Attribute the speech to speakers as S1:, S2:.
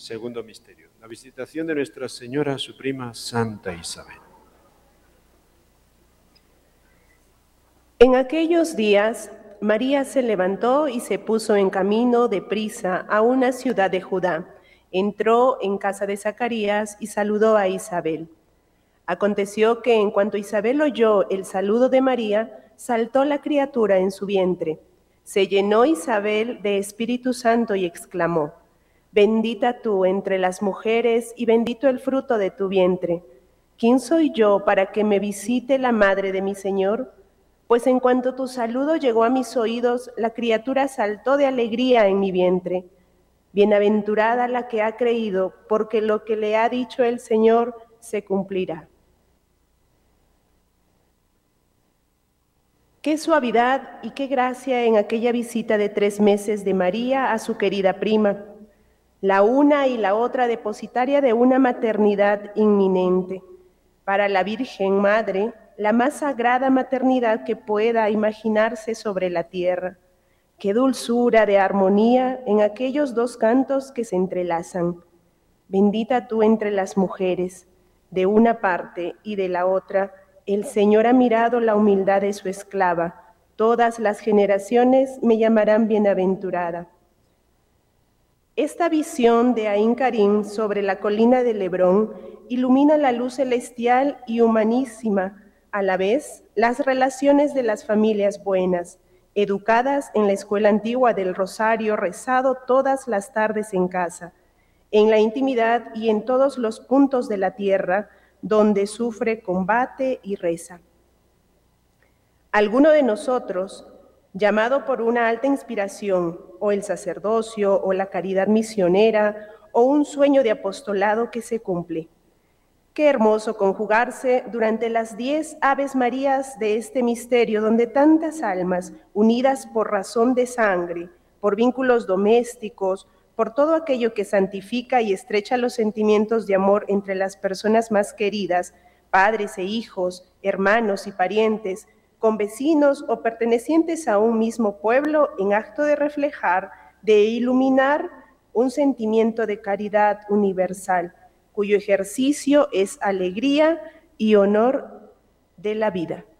S1: Segundo misterio, la visitación de Nuestra Señora a su prima Santa Isabel.
S2: En aquellos días, María se levantó y se puso en camino deprisa a una ciudad de Judá. Entró en casa de Zacarías y saludó a Isabel. Aconteció que en cuanto Isabel oyó el saludo de María, saltó la criatura en su vientre. Se llenó Isabel de Espíritu Santo y exclamó: Bendita tú entre las mujeres y bendito el fruto de tu vientre. ¿Quién soy yo para que me visite la madre de mi Señor? Pues en cuanto tu saludo llegó a mis oídos, la criatura saltó de alegría en mi vientre. Bienaventurada la que ha creído, porque lo que le ha dicho el Señor se cumplirá. Qué suavidad y qué gracia en aquella visita de 3 meses de María a su querida prima, la una y la otra depositaria de una maternidad inminente. Para la Virgen Madre, la más sagrada maternidad que pueda imaginarse sobre la tierra. Qué dulzura de armonía en aquellos 2 cantos que se entrelazan. Bendita tú entre las mujeres, de una parte y de la otra, el Señor ha mirado la humildad de su esclava. Todas las generaciones me llamarán bienaventurada. Esta visión de Ain Karim sobre la colina de Hebrón ilumina la luz celestial y humanísima, a la vez, las relaciones de las familias buenas, educadas en la escuela antigua del Rosario, rezado todas las tardes en casa, en la intimidad y en todos los puntos de la tierra donde sufre, combate y reza. Alguno de nosotros, llamado por una alta inspiración, o el sacerdocio, o la caridad misionera, o un sueño de apostolado que se cumple. Qué hermoso conjugarse durante las 10 Aves Marías de este misterio, donde tantas almas, unidas por razón de sangre, por vínculos domésticos, por todo aquello que santifica y estrecha los sentimientos de amor entre las personas más queridas, padres e hijos, hermanos y parientes, con vecinos o pertenecientes a un mismo pueblo, en acto de reflejar, de iluminar un sentimiento de caridad universal, cuyo ejercicio es alegría y honor de la vida.